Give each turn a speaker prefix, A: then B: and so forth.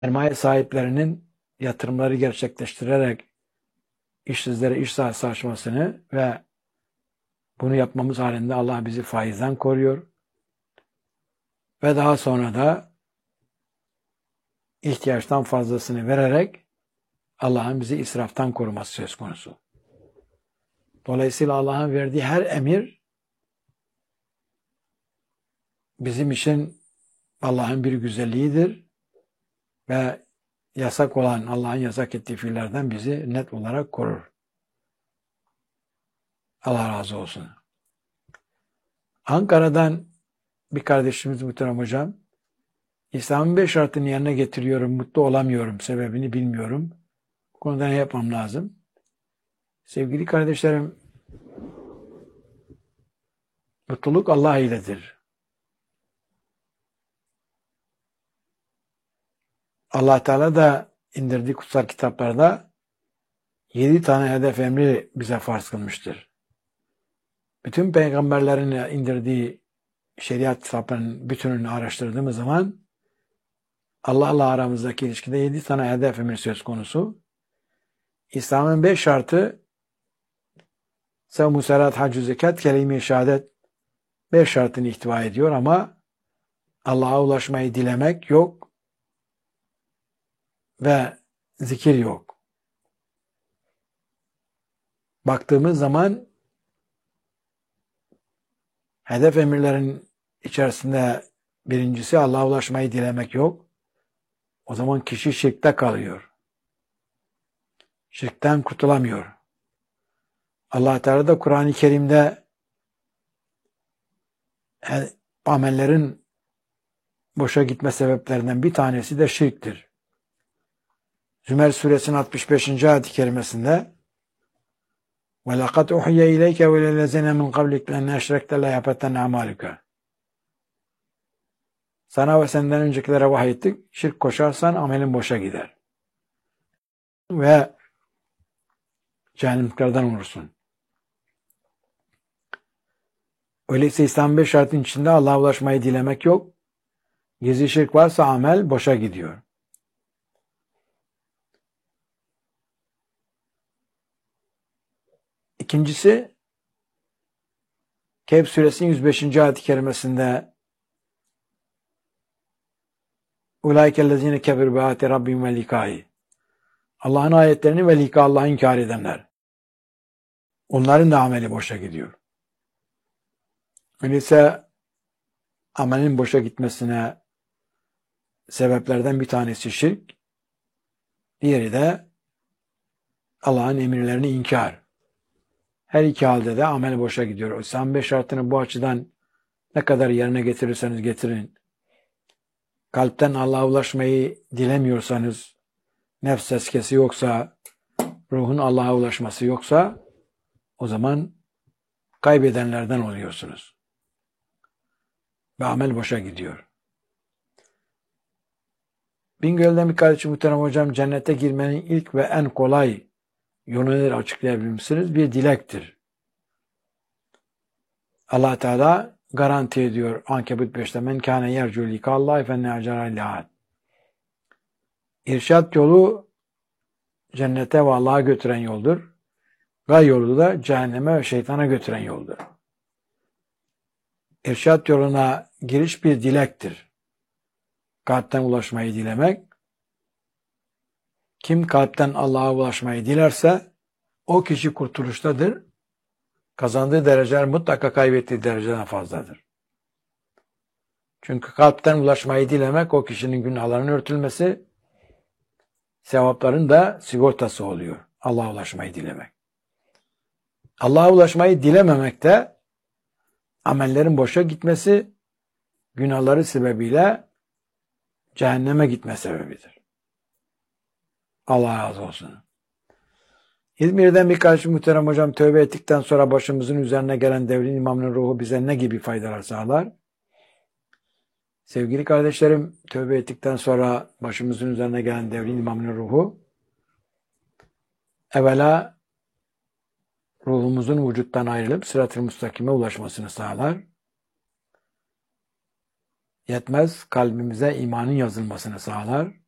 A: sermaye sahiplerinin yatırımları gerçekleştirerek işsizlere iş sahası açmasını ve bunu yapmamız halinde Allah bizi faizden koruyor. Ve daha sonra da ihtiyaçtan fazlasını vererek Allah'ın bizi israftan koruması söz konusu. Dolayısıyla Allah'ın verdiği her emir bizim için Allah'ın bir güzelliğidir ve yasak olan, Allah'ın yasak ettiği fiillerden bizi net olarak korur. Allah razı olsun. Ankara'dan bir kardeşimiz muhterem hocam, İslam'ın 5 şartını yerine getiriyorum, mutlu olamıyorum, sebebini bilmiyorum. Bu konuda ne yapmam lazım? Sevgili kardeşlerim, mutluluk Allah iledir. Allah Teala da indirdiği kutsal kitaplarda 7 tane hedef emri bize farz kılmıştır. Bütün peygamberlerin indirdiği şeriat kitaplarının bütününü araştırdığımız zaman Allah'la aramızdaki ilişkide 7 tane hedef emri söz konusu. İslam'ın 5 şartı sevmu, salat, hac, zekat, kelime-i şehadet 5 şartını ihtiva ediyor ama Allah'a ulaşmayı dilemek yok ve zikir yok. Baktığımız zaman hedef emirlerin içerisinde birincisi Allah'a ulaşmayı dilemek yok. O zaman kişi şirkte kalıyor. Şirkten kurtulamıyor. Allah Teala da Kur'an-ı Kerim'de amellerin boşa gitme sebeplerinden bir tanesi de şirktir. Zümer suresinin 65. ayet-i kerimesinde وَلَقَدْ اُحْيَ اِلَيْكَ وَلَلَّذِينَ مِنْ قَبْلِكَ لَنْ اَشْرَكْتَ لَيَحْبَطَنَّ اَعْمَالُكَ. Sana ve senden öncekilere vahyettik. Şirk koşarsan amelin boşa gider. Ve cehennemliklerden olursun. Öyleyse İslam 5 şartın içinde Allah'a ulaşmayı dilemek yok. Gizli şirk varsa amel boşa gidiyor. İkincisi, Kehf suresinin 105. ayet-i kerimesinde اُولَٰئِكَ كَفَرُوا بِآيَاتِ رَبِّهِمْ وَلِقَائِهِ. Allah'ın ayetlerini ve lika Allah'ı inkar edenler. Onların da ameli boşa gidiyor. Öyleyse amelin boşa gitmesine sebeplerden bir tanesi şirk, diğeri de Allah'ın emirlerini inkar. Her iki halde de amel boşa gidiyor. İslam 5 şartını bu açıdan ne kadar yerine getirirseniz getirin. Kalpten Allah'a ulaşmayı dilemiyorsanız, nefs tezkiyesi yoksa, ruhun Allah'a ulaşması yoksa, o zaman kaybedenlerden oluyorsunuz. Ve amel boşa gidiyor. Bingöl'den bir kardeşim muhterem hocam, cennete girmenin ilk ve en kolay yolu nedir açıklayabilir misiniz? Bir dilektir. Allah Teala garanti ediyor Ankebut 5'te men kâne yercu likâllâhi fennâcâra lâhâd. İrşad yolu cennete ve Allah'a götüren yoldur. Gay yolu da cehenneme ve şeytana götüren yoldur. İrşad yoluna giriş bir dilektir. Kalpten ulaşmayı dilemek. Kim kalpten Allah'a ulaşmayı dilerse o kişi kurtuluştadır. Kazandığı dereceler mutlaka kaybettiği dereceden fazladır. Çünkü kalpten ulaşmayı dilemek o kişinin günahlarının örtülmesi, sevapların da sigortası oluyor. Allah'a ulaşmayı dilemek. Allah'a ulaşmayı dilememek de amellerin boşa gitmesi, günahları sebebiyle cehenneme gitme sebebidir. Allah razı olsun. İzmir'den bir kardeşim muhterem hocam, tövbe ettikten sonra başımızın üzerine gelen devrin imamının ruhu bize ne gibi faydalar sağlar? Sevgili kardeşlerim, tövbe ettikten sonra başımızın üzerine gelen devrin imamının ruhu evvela ruhumuzun vücuttan ayrılıp sırat-ı müstakime ulaşmasını sağlar. Yetmez, kalbimize imanın yazılmasını sağlar.